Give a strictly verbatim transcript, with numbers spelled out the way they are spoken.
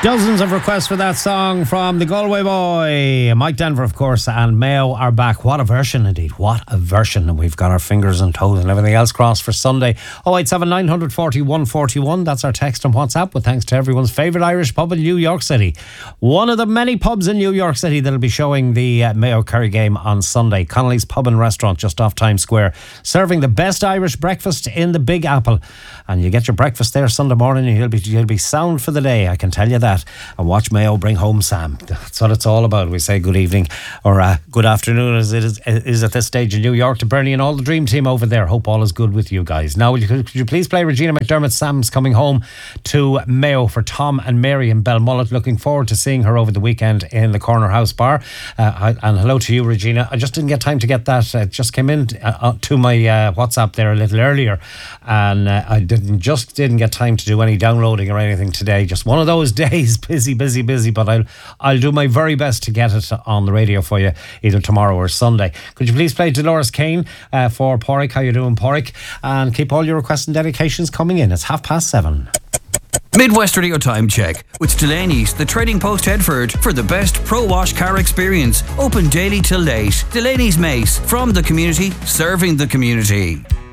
Dozens of requests for that song from the Galway boy, Mike Denver, of course, and Mayo are back. What a version indeed. What a version. And we've got our fingers and toes and everything else crossed for Sunday. oh eight seven nine four oh one four one. That's our text on WhatsApp, with thanks to everyone's favourite Irish pub in New York City. One of the many pubs in New York City that'll be showing the uh, Mayo Kerry game on Sunday. Connolly's Pub and Restaurant, just off Times Square, serving the best Irish breakfast in the Big Apple. And you get your breakfast there Sunday morning and you'll be, you'll be sound for the day, I can tell you that. And watch Mayo bring home Sam. That's what it's all about. We say good evening or uh, good afternoon as it is, is at this stage in New York to Bernie and all the dream team over there. Hope all is good with you guys. Now, could you please play Regina McDermott? Sam's coming home to Mayo for Tom and Mary in Belmullet. Looking forward to seeing her over the weekend in the Corner House Bar. Uh, and hello to you, Regina. I just didn't get time to get that. It just came in uh, to my uh, WhatsApp there a little earlier, and uh, I didn't just didn't get time to do any downloading or anything today. Just one of those days, busy, busy, busy. But I'll I'll do my very best to get it on the radio for you either tomorrow or Sunday. Could you please play Dolores Kane uh, for Porrick? How you doing, Porrick? And keep all your requests and dedications coming in. It's half past seven. Midwest Radio Time Check with Delaney's, the Trading Post Headford, for the best Pro Wash car experience. Open daily till late. Delaney's Mace, from the community, serving the community.